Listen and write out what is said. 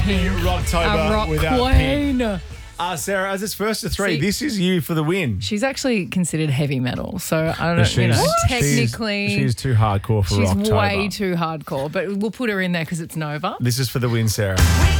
Pink. Rocktober A rock without Pink. queen. Sarah, as it's first to three, See- this is you for the win. She's actually considered heavy metal, so I don't know. Technically, she's too hardcore for she's Rocktober. way too hardcore. But we'll put her in there because it's Nova. This is for the win, Sarah.